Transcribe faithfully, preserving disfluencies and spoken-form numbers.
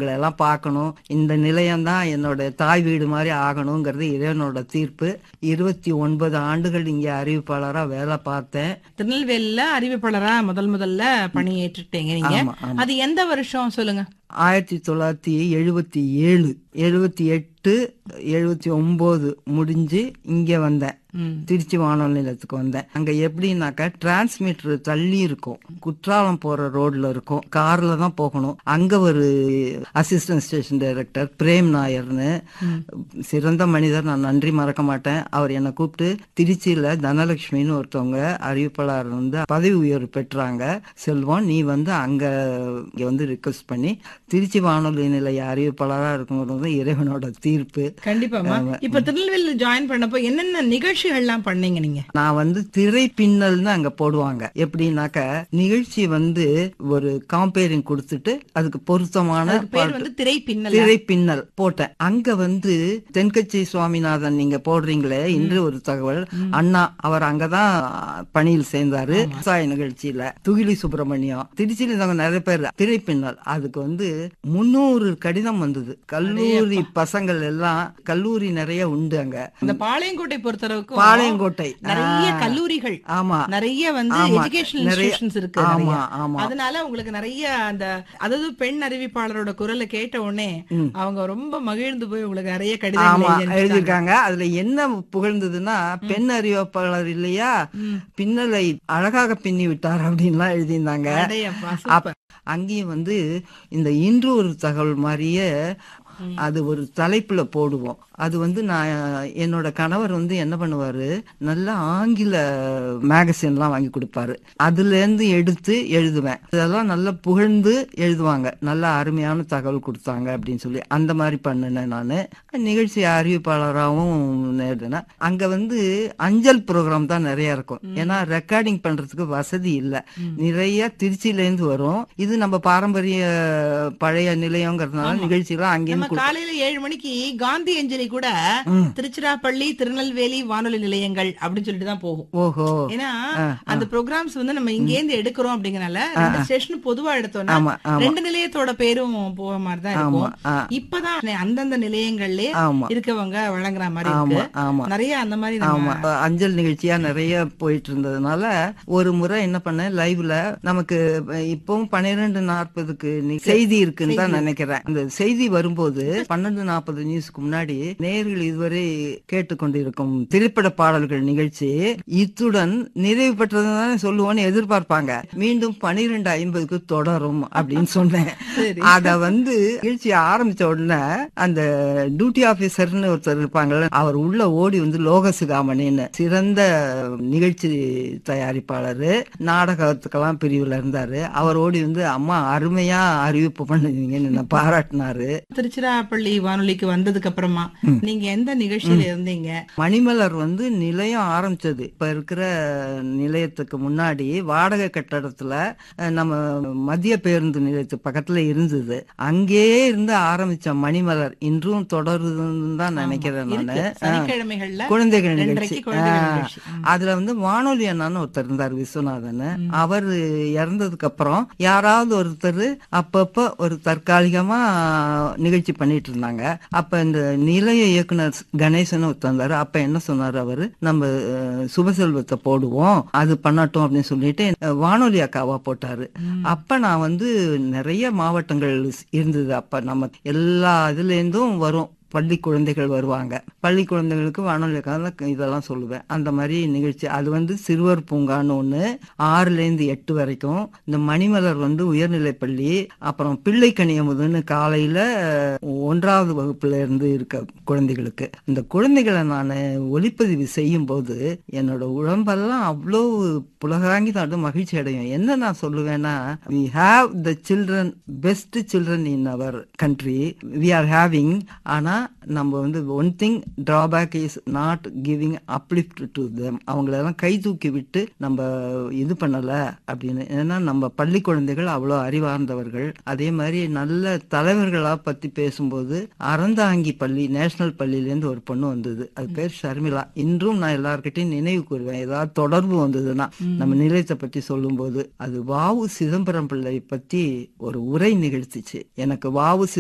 இவங்களை எல்லாம் பார்க்கணும், இந்த நிலையம்தான் என்னோட தாய் வீடு மாதிரி ஆகணுங்கிறது இறைவனோட தீர்ப்பு. இருபத்தி ஒன்பது ஆண்டுகள் இங்க அறிவிப்பாளரா வேலை பார்த்தேன். திருநெல்வேலியில அறிவிப்பாளரா முதல் முதல்ல பணியேற்றுட்டீங்க நீங்க. ஆமா, ஆமா. அது எந்த வருஷம் சொல்லுங்க? ஆயிரத்தி தொள்ளாயிரத்தி எழுபத்தி ஏழு எழுபத்தி எட்டு எழுபத்தி ஒன்பது முடிஞ்சு இங்க வந்தேன். திருச்சி வானொலி நிலையத்துக்கு வந்தேன். அங்க எப்படின்னாக்கா டிரான்ஸ்மிட்டர் தள்ளி இருக்கும், குற்றாலம் போற ரோட்ல இருக்கும், கார்ல தான் போகணும். அங்க ஒரு அசிஸ்டன்ட் ஸ்டேஷன் டைரக்டர் பிரேம் நாயர்னு சிறந்த மனிதர், நான் நன்றி மறக்க மாட்டேன். அவர் என்னை கூப்பிட்டு திருச்சியில தனலட்சுமின்னு ஒருத்தவங்க அறிவிப்பாளர் வந்து பதவி உயர்வு பெற்றாங்க, செல்வம் நீ வந்து அங்க இங்க வந்து ரிக்வெஸ்ட் பண்ணி திருச்சி வானொலி நிலைய அறிவிப்பாளரா இருக்குங்கிறது இறைவனோட தீர்ப்பு. கண்டிப்பாமா. இப்ப திருநெல்வேலியில ஜாயின் பண்ணப்போ என்னென்ன நிகழ்ச்சிகள்லாம் பண்ணீங்க நீங்க? நான் வந்து திரை பின்னல்னு அங்க போடுவாங்க. எப்படின்னாக்க நிகழ்ச்சி வந்து ஒரு காம்பேரிங் கொடுத்துட்டு அதுக்கு பொருத்தமான பேர் வந்து திரை பின்னல். திரை பின்னல் போட்டேன். அங்க வந்து தென்கட்சி சுவாமிநாதன் நீங்க போடுறீங்களே இன்று ஒரு தகவல், அண்ணா அவர் அங்கதான் பணியில் சேர்ந்தாரு விவசாய நிகழ்ச்சியில. துகிலி சுப்பிரமணியம், திருச்சியில இருந்தவங்க நிறைய பேர். திரை பின்னல் அதுக்கு வந்து முன்னூறு கடிதம் வந்தது. கல்லூரி பசங்கள் எல்லாம், கல்லூரி நிறைய உண்டு அங்க. இந்த பாளையங்கோட்டை பொறுத்தளவுக்கு பாளையங்கோட்டை நிறைய கல்லூரிகள், ஆமா, நிறைய வந்து எஜுகேஷனல் இன்ஸ்டிடியூஷன்ஸ் இருக்கு. ஆமா, ஆமா. அதனால உங்களுக்கு நிறைய அந்த அதாவது பெண் அறிவிப்பாளரோட குரலை கேட்ட உடனே அவங்க ரொம்ப மகிழ்ந்து போய் உங்களுக்கு நிறைய கடிதங்கள் எழுதிருக்காங்க. அதுல என்ன புகழ்ந்ததுன்னா, பெண் அறிவிப்பாளர் இல்லையா, பின்னலை அழகாக பின்னி விட்டார் அப்படின்லாம் எழுதியிருந்தாங்க. அங்கேயும் வந்து இந்த இன்று ஒரு தகவல் மாதிரியே அது ஒரு தலைப்புல போடுவோம். அது வந்து நான் என்னோட கணவர் வந்து என்ன பண்ணுவாரு, நல்ல ஆங்கில மேகசின்லாம் வாங்கி கொடுப்பாரு, அதுல இருந்து எடுத்து எழுதுவேன். இதெல்லாம் நல்லா புகழ்ந்து எழுதுவாங்க, நல்ல அருமையான தகவல் கொடுத்தாங்க அப்படின்னு சொல்லி அந்த மாதிரி பண்ணினேன். நான் நிகழ்ச்சி அறிவிப்பாளராகவும் நேர்ந்தேன். அங்க வந்து அஞ்சல் ப்ரோக்ராம் தான் நிறைய இருக்கும், ஏன்னா ரெக்கார்டிங் பண்றதுக்கு வசதி இல்லை. நிறைய திருச்சியில இருந்து வரும். இது நம்ம பாரம்பரிய பழைய நிலையங்கிறதுனால நிகழ்ச்சியெல்லாம் அங்கே காலையில ஏழு மணிக்கு காந்தி அஞ்சலி கூட திருச்சிராப்பள்ளி திருநெல்வேலி வானொலி நிலையங்கள் அப்படின்னு சொல்லிட்டு தான் போகும். ஓஹோ. ஏன்னா அந்த ப்ரோக்ராம்ஸ் வந்து நம்ம இங்க இருந்து எடுக்கிறோம் அப்படிங்கறனால ரெண்டு ஸ்டேஷன் பொதுவா எடுத்தோம்னா ரெண்டு நிலையத்தோட பேரும் போக மாதிரி தான் இருக்கும். இப்பதான் அந்தந்த நிலையங்கள்ல இருக்கவங்க வழங்குற மாதிரி இருக்கு. நிறைய அந்த மாதிரி அஞ்சல் நிகழ்ச்சியா நிறைய போயிட்டு இருந்ததுனால ஒரு முறை என்ன பண்ணேன், லைவ்ல நமக்கு இப்பவும் பன்னிரெண்டு நாற்பதுக்கு செய்தி இருக்குன்னு தான் நினைக்கிறேன். அந்த செய்தி வரும்போது பன்னெண்டு நாற்பது நியூஸ்க்கு முன்னாடி நேயர்கள் இதுவரை கேட்டுக்கொண்டிருக்கும் திரைப்பட பாடல்கள் நிகழ்ச்சி இத்துடன் நிறைவு பெற்றதுன்னு சொல்லுவோன்னு எதிர்பார்ப்பாங்க. மீண்டும் பனிரெண்டு ஐம்பதுக்கு தொடரும் அப்படின்னு சொன்னேன். அத வந்து நிகழ்ச்சி ஆரம்பிச்ச உடனே அந்த டியூட்டி ஆபீசர்னு ஒருத்தர் இருப்பாங்கல்ல, அவர் உள்ள ஓடி வந்து லோகசுகாமணின்னு சிறந்த நிகழ்ச்சி தயாரிப்பாளர், நாடகத்துக்கெல்லாம் பிரிவுல இருந்தாரு. அவர் ஓடி வந்து அம்மா அருமையா அறிவிப்பு பண்ணுவீங்கன்னு என்ன பாராட்டினாரு. திருச்சிராப்பள்ளி வானொலிக்கு வந்ததுக்கு அப்புறமா நீங்க எந்த நிகழ்ச்சியில இருந்தீங்க? மணிமலர் வந்து நிலையம் ஆரம்பிச்சது இப்ப இருக்கிற நிலையத்துக்கு முன்னாடி வாடகை கட்டடத்துல நம்ம மத்திய பேருந்து நிலையத்துக்கு பக்கத்துல இருந்தது. அங்கேயே இருந்து ஆரம்பிச்ச மணிமலர் இன்றும் தொடருதுன்னு தான் நினைக்கிறேன் நானு. குழந்தைகள் நிகழ்ச்சி அதுல வந்து வானொலி அண்ணான்னு ஒருத்தர் இருந்தார் விஸ்வநாதன். அவர் இறந்ததுக்கு அப்புறம் யாராவது ஒருத்தர் அப்பப்ப ஒரு தற்காலிகமா நிகழ்ச்சி பண்ணிட்டு இருந்தாங்க. அப்ப இந்த நிலைய இயக்குனர் கணேசன் ஒருத்தந்தாரு. அப்ப என்ன சொன்னாரு அவரு, நம்ம சுபசெல்வத்தை போடுவோம், அது பண்ணட்டும் அப்படின்னு சொல்லிட்டு வானொலி அக்காவா போட்டாரு. அப்ப நான் வந்து நிறைய மாவட்டங்கள் இருந்தது. அப்ப நம்ம எல்லா இதுல இருந்தும் வரும், பள்ளி குழந்தைகள் வருவாங்க. பள்ளி குழந்தைகளுக்கு வானொலி இதெல்லாம் சொல்லுவேன். அந்த மாதிரி நிகழ்ச்சி அது வந்து சிறுவர் பூங்கான்னு ஒண்ணு, ஆறுல இருந்து எட்டு வரைக்கும். இந்த மணிமலர் வந்து உயர்நிலை பள்ளி. அப்புறம் பிள்ளை கனியமுதுன்னு காலையில ஒன்றாவது வகுப்புல இருந்து இருக்க குழந்தைகளுக்கு. இந்த குழந்தைகளை நான் ஒளிப்பதிவு செய்யும் போது என்னோட உடம்பெல்லாம் அவ்வளோ புலகாங்கி தான் மகிழ்ச்சி அடையும். என்ன நான் சொல்லுவேன்னா, we have the children, best children in our country, we are having. ஆனா நம்ம வந்து one thing drawback is not giving uplift to them. அவங்களெல்லாம் கை தூக்கி விட்டு நம்ம இது பண்ணல அப்படின்னு. ஏன்னா நம்ம பள்ளி குழந்தைகள் அவ்வளோ அறிவார்ந்தவர்கள். அதே மாதிரி நல்ல தலைவர்களா பத்தி பேசும்போது அறந்தாங்கி பள்ளி நேஷனல் பள்ளியிலேருந்து ஒரு பொண்ணு வந்தது, அது பேர் ஷர்மிளா. இன்றும் நான் எல்லார்கிட்டையும் நினைவு கூறுவேன், ஏதாவது தொடர்பு வந்ததுன்னா நம்ம நிலையத்தை பத்தி சொல்லும் போது. அது வாவு சிதம்பரம் பிள்ளை பத்தி ஒரு உரை நிகழ்த்திச்சு. எனக்கு வாவு